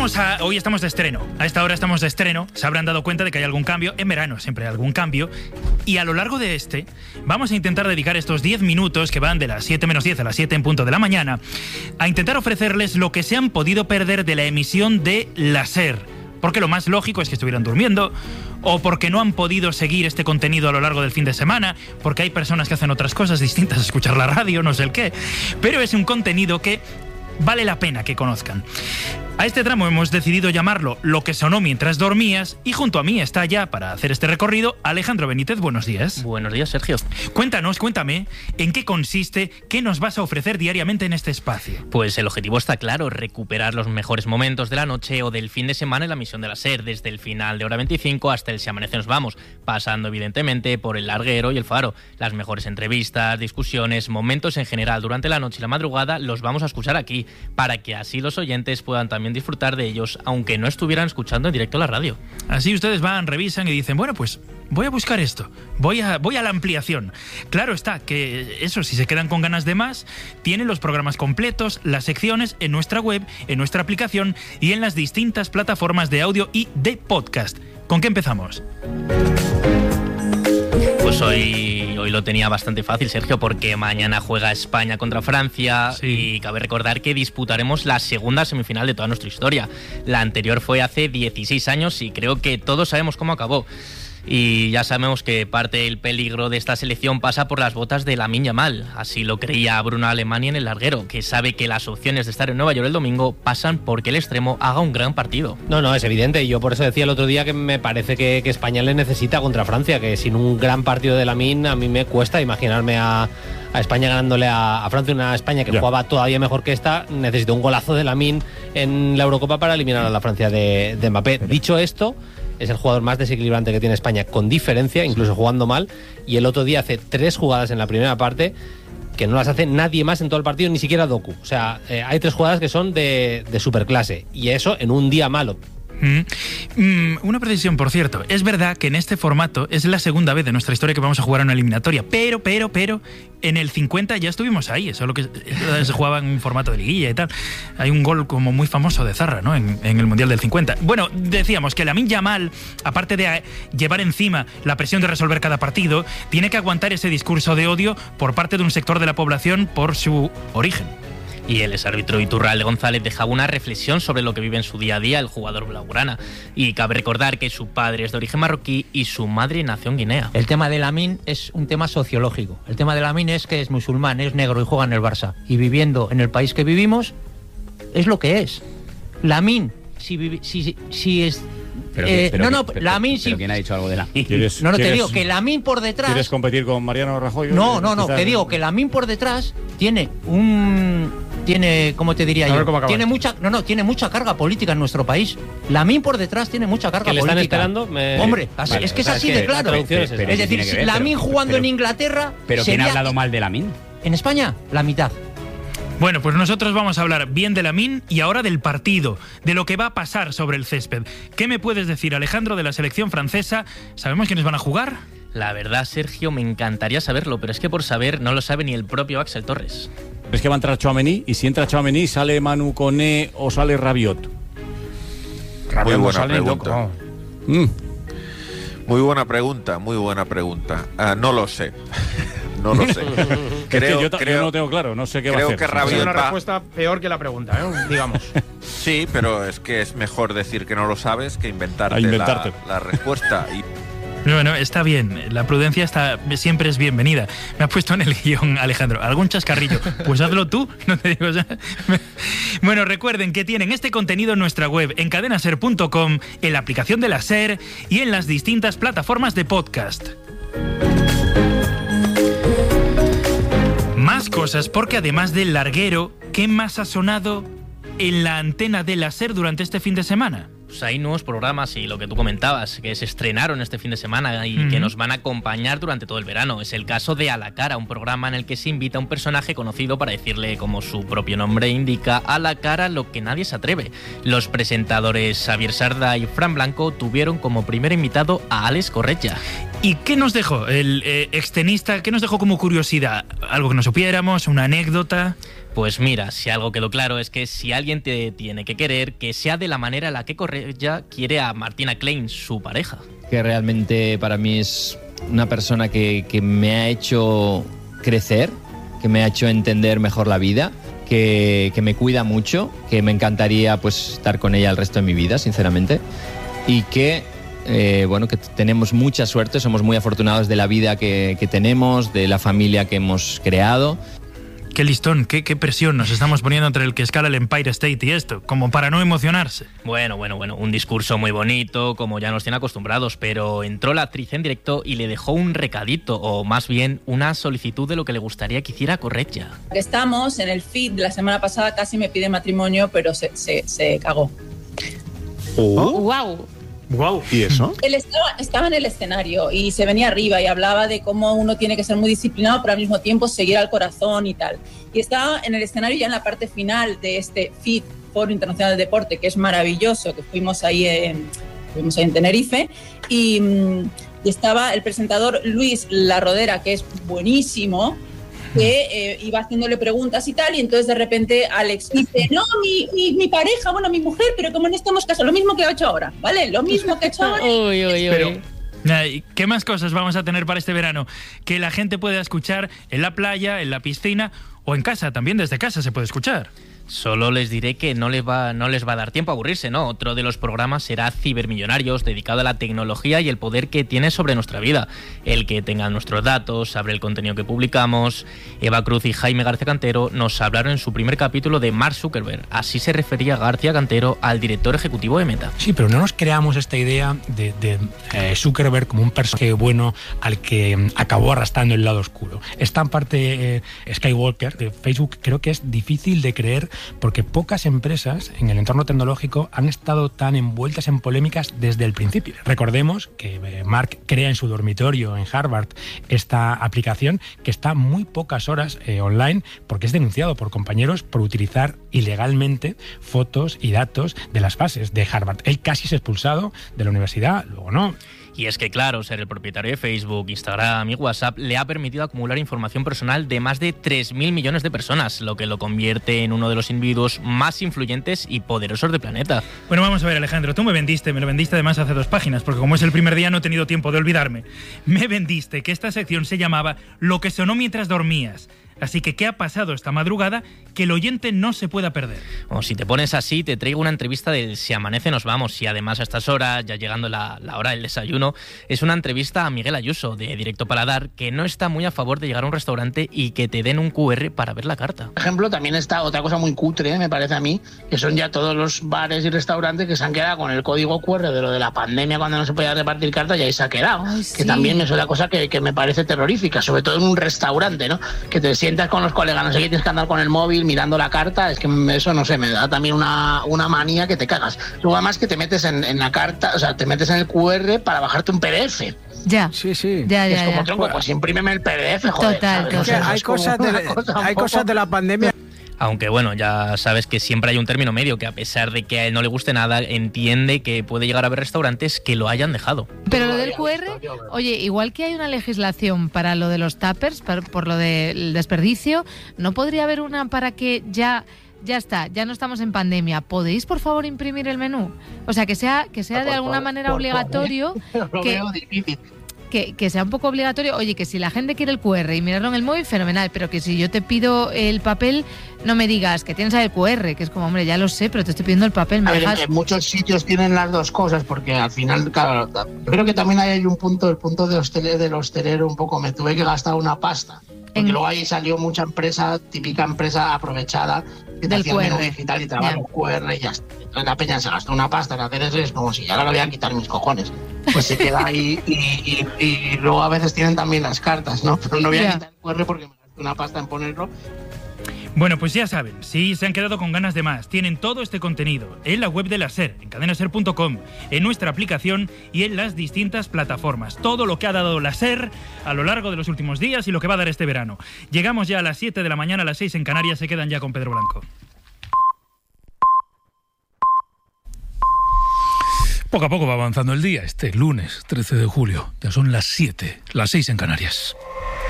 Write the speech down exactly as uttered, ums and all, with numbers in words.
Vamos a... Hoy estamos de estreno. A esta hora estamos de estreno. Se habrán dado cuenta de que hay algún cambio. En verano siempre hay algún cambio. Y a lo largo de este, vamos a intentar dedicar estos diez minutos, que van de las siete menos diez a las siete en punto de la mañana, a intentar ofrecerles lo que se han podido perder de la emisión de La SER. Porque lo más lógico es que estuvieran durmiendo, o porque no han podido seguir este contenido a lo largo del fin de semana, porque hay personas que hacen otras cosas distintas a escuchar la radio, no sé el qué. Pero es un contenido que vale la pena que conozcan. A este tramo hemos decidido llamarlo Lo que sonó mientras dormías, y junto a mí está ya, para hacer este recorrido, Alejandro Benítez. Buenos días. Buenos días, Sergio. Cuéntanos, cuéntame, ¿en qué consiste? ¿Qué nos vas a ofrecer diariamente en este espacio? Pues el objetivo está claro, recuperar los mejores momentos de la noche o del fin de semana en la emisión de La SER, desde el final de Hora veinticinco hasta el Si Amanece Nos Vamos, pasando evidentemente por El Larguero y El Faro. Las mejores entrevistas, discusiones, momentos en general durante la noche y la madrugada los vamos a escuchar aquí, para que así los oyentes puedan también disfrutar de ellos, aunque no estuvieran escuchando en directo la radio. Así ustedes van, revisan y dicen, bueno, pues voy a buscar esto, voy a, voy a la ampliación. Claro está que eso, si se quedan con ganas de más, tienen los programas completos, las secciones en nuestra web, en nuestra aplicación y en las distintas plataformas de audio y de podcast. ¿Con qué empezamos? Pues hoy, hoy lo tenía bastante fácil, Sergio, porque mañana juega España contra Francia. Sí. Y cabe recordar que disputaremos la segunda semifinal de toda nuestra historia. La anterior fue hace dieciséis años y creo que todos sabemos cómo acabó. Y ya sabemos que parte del peligro de esta selección pasa por las botas de Lamine Yamal. Así lo creía Bruno Alemany en El Larguero, que sabe que las opciones de estar en Nueva York el domingo pasan porque el extremo haga un gran partido. No, no, es evidente. Yo por eso decía el otro día que me parece que, que España le necesita contra Francia, que sin un gran partido de Lamine a mí me cuesta imaginarme a, a España ganándole a, a Francia, una España que yeah. jugaba todavía mejor que esta. Necesita un golazo de Lamine en la Eurocopa para eliminar a la Francia de, de Mbappé. Dicho esto, es el jugador más desequilibrante que tiene España, con diferencia, incluso jugando mal. Y el otro día hace tres jugadas en la primera parte que no las hace nadie más en todo el partido, ni siquiera Doku. O sea, eh, hay tres jugadas que son de, de superclase. Y eso en un día malo. Mm. Mm, una precisión, por cierto. Es verdad que en este formato es la segunda vez de nuestra historia que vamos a jugar a una eliminatoria. Pero, pero, pero, en el cincuenta ya estuvimos ahí. Solo que se jugaba en un formato de liguilla y tal. Hay un gol como muy famoso de Zarra, ¿no? En, en el Mundial del cincuenta. Bueno, decíamos que Lamine Yamal, aparte de llevar encima la presión de resolver cada partido, tiene que aguantar ese discurso de odio por parte de un sector de la población por su origen. Y el exárbitro Iturralde González dejaba una reflexión sobre lo que vive en su día a día el jugador blaugrana. Y cabe recordar que su padre es de origen marroquí y su madre nació en Guinea. El tema de Lamine es un tema sociológico. El tema de Lamine es que es musulmán, es negro y juega en el Barça. Y viviendo en el país que vivimos, es lo que es. Lamine, si, vivi, si, si, si es... Pero, eh, pero, no, no, pero, Lamine pero sí. ¿quién ha dicho algo de Lamine? ¿Quieres, no, no, te digo que Lamine por detrás... ¿Quieres competir con Mariano Rajoy? No, no, no, te digo que Lamine por detrás tiene un... Tiene, ¿cómo te diría yo? Tiene mucha, no, no, tiene mucha carga política en nuestro país. Lamine por detrás tiene mucha carga ¿Que le política. están esperando? Me... Hombre, así, vale, es que es o sea, así es que de claro. Es, es, es decir, si Lamine jugando pero, en Inglaterra... ¿Pero sería... quién ha hablado mal de Lamine? En España, la mitad. Bueno, pues nosotros vamos a hablar bien de Lamine y ahora del partido, de lo que va a pasar sobre el césped. ¿Qué me puedes decir, Alejandro, de la selección francesa? ¿Sabemos quiénes van a jugar? La verdad, Sergio, me encantaría saberlo, pero es que por saber no lo sabe ni el propio Axel Torres. Es que va a entrar Tchouaméni, y si entra Tchouaméni sale Manu Koné o sale Rabiot. Rabiot muy buena no sale pregunta. Loco. Mm. Muy buena pregunta, muy buena pregunta. Uh, no lo sé. No lo sé. creo, es que yo, creo, yo no lo tengo claro, no sé qué va a hacer. Que Rabiot es una va... respuesta peor que la pregunta, ¿eh? Digamos. Sí, pero es que es mejor decir que no lo sabes que inventarte, inventarte. La, la respuesta. Y... Bueno, está bien. La prudencia está, siempre es bienvenida. Me ha puesto en el guión, Alejandro. ¿Algún chascarrillo? Pues hazlo tú. No te digo. O sea, bueno, recuerden que tienen este contenido en nuestra web, en cadena ser punto com, en la aplicación de la SER y en las distintas plataformas de podcast. Más cosas, porque además del larguero, ¿qué más ha sonado en la antena de la SER durante este fin de semana? Pues hay nuevos programas y lo que tú comentabas, que se estrenaron este fin de semana y uh-huh. que nos van a acompañar durante todo el verano. Es el caso de A la Cara, un programa en el que se invita a un personaje conocido para decirle, como su propio nombre indica, a la cara lo que nadie se atreve. Los presentadores Xavier Sarda y Fran Blanco tuvieron como primer invitado a Alex Corretja. ¿Y qué nos dejó el eh, extenista? ¿Qué nos dejó como curiosidad? ¿Algo que no supiéramos? ¿Una anécdota? Pues mira, si algo quedó claro es que si alguien te tiene que querer, que sea de la manera en la que Correia quiere a Martina Klein, su pareja. Que realmente para mí es una persona que, que me ha hecho crecer, que me ha hecho entender mejor la vida, que, que me cuida mucho, que me encantaría pues estar con ella el resto de mi vida, sinceramente, y que eh, bueno, que tenemos mucha suerte, somos muy afortunados de la vida que, que tenemos, de la familia que hemos creado. Qué listón, qué, qué presión nos estamos poniendo entre el que escala el Empire State y esto, como para no emocionarse. Bueno, bueno, bueno, un discurso muy bonito, como ya nos tiene acostumbrados, pero entró la actriz en directo y le dejó un recadito, o más bien una solicitud de lo que le gustaría que hiciera Correia. Estamos en el feed de la semana pasada, casi me pide matrimonio, pero se, se, se cagó. Oh. ¡Wow! Wow. ¿Y eso? Él estaba, estaba en el escenario y se venía arriba y hablaba de cómo uno tiene que ser muy disciplinado, pero al mismo tiempo seguir al corazón y tal. Y estaba en el escenario ya en la parte final de este F I D, Foro Internacional de Deporte, que es maravilloso, que fuimos ahí en, fuimos ahí en Tenerife, y, y estaba el presentador Luis Larrodera, que es buenísimo, que eh, iba haciéndole preguntas y tal, y entonces de repente Alex dice, no, mi, mi, mi pareja, bueno, mi mujer, pero como no estamos casados, lo mismo que ha hecho ahora, ¿vale? Lo mismo que ha hecho ahora. Uy, uy, uy. Pero, ay, ¿qué más cosas vamos a tener para este verano? Que la gente pueda escuchar en la playa, en la piscina o en casa, también desde casa se puede escuchar. Solo les diré que no les va, no les va a dar tiempo a aburrirse, ¿no? Otro de los programas será Cibermillonarios, dedicado a la tecnología y el poder que tiene sobre nuestra vida. El que tenga nuestros datos, saber el contenido que publicamos. Eva Cruz y Jaime García Cantero nos hablaron en su primer capítulo de Mark Zuckerberg. Así se refería García Cantero al director ejecutivo de Meta. Sí, pero no nos creamos esta idea de, de eh, Zuckerberg como un personaje bueno al que eh, acabó arrastrando el lado oscuro. Esta parte eh, Skywalker de Facebook creo que es difícil de creer, porque pocas empresas en el entorno tecnológico han estado tan envueltas en polémicas desde el principio. Recordemos que Mark crea en su dormitorio en Harvard esta aplicación que está muy pocas horas eh, online, porque es denunciado por compañeros por utilizar ilegalmente fotos y datos de las fases de Harvard. Él casi es expulsado de la universidad, luego no. Y es que, claro, ser el propietario de Facebook, Instagram y WhatsApp le ha permitido acumular información personal de más de tres mil millones de personas, lo que lo convierte en uno de los individuos más influyentes y poderosos del planeta. Bueno, vamos a ver, Alejandro, tú me vendiste, me lo vendiste además hace dos páginas, porque como es el primer día no he tenido tiempo de olvidarme. Me vendiste que esta sección se llamaba Lo que sonó mientras dormías. Así que, ¿qué ha pasado esta madrugada que el oyente no se pueda perder? Bueno, si te pones así, te traigo una entrevista de Si amanece nos vamos, y además a estas horas, ya llegando la, la hora del desayuno, es una entrevista a Miguel Ayuso, de Directo Paladar, que no está muy a favor de llegar a un restaurante y que te den un cu erre para ver la carta. Por ejemplo, también está otra cosa muy cutre, me parece a mí, que son ya todos los bares y restaurantes que se han quedado con el código cu erre de lo de la pandemia cuando no se podía repartir cartas, y ahí se ha quedado. Ay, sí. Que también es otra cosa que, que me parece terrorífica, sobre todo en un restaurante, ¿no? Que te sientas con los colegas, no sé qué, tienes que andar con el móvil mirando la carta, es que eso, no sé, me da también una, una manía que te cagas. Luego además que te metes en, en la carta, o sea, te metes en el cu erre para bajarte un pe de efe. Ya. Sí, sí. Ya, ya, es como, ya. tronco, pues imprímeme el pe de efe, joder. Total, ¿sabes? O sea, hay es como cosas de, una cosa hay poco... cosas de la pandemia. Aunque bueno, ya sabes que siempre hay un término medio, que a pesar de que a él no le guste nada, entiende que puede llegar a haber restaurantes que lo hayan dejado. Pero lo del cu erre, oye, igual que hay una legislación para lo de los tuppers, por, por lo del desperdicio, ¿no podría haber una para que ya... Ya está, ya no estamos en pandemia. ¿Podéis, por favor, imprimir el menú? O sea, que sea que sea de alguna manera obligatorio. Lo que, veo difícil. Que, que sea un poco obligatorio. Oye, que si la gente quiere el cu erre y mirarlo en el móvil, fenomenal. Pero que si yo te pido el papel, no me digas que tienes ahí el cu erre, que es como, hombre, ya lo sé, pero te estoy pidiendo el papel. ¿Me a dejas? ver, en muchos sitios tienen las dos cosas, porque al final, claro, yo creo que también hay un punto, el punto de hostelero, del hostelero, un poco, me tuve que gastar una pasta. Porque en... luego ahí salió mucha empresa, típica empresa aprovechada, que te hacía menú digital y trababa los cu erre y ya está. Entonces la peña se gastó una pasta en hacer eso, es como si ya ahora lo voy a quitar mis cojones. Pues se queda ahí y, y, y, y luego a veces tienen también las cartas, ¿no? Pero no voy a yeah. quitar el cu erre porque me gasté una pasta en ponerlo. Bueno, pues ya saben, si se han quedado con ganas de más, tienen todo este contenido en la web de la SER, en cadena ser punto com, en nuestra aplicación y en las distintas plataformas. Todo lo que ha dado la SER a lo largo de los últimos días y lo que va a dar este verano. Llegamos ya a las siete de la mañana, a las seis en Canarias, se quedan ya con Pedro Blanco. Poco a poco va avanzando el día, este lunes trece de julio. Ya son las siete, las seis en Canarias.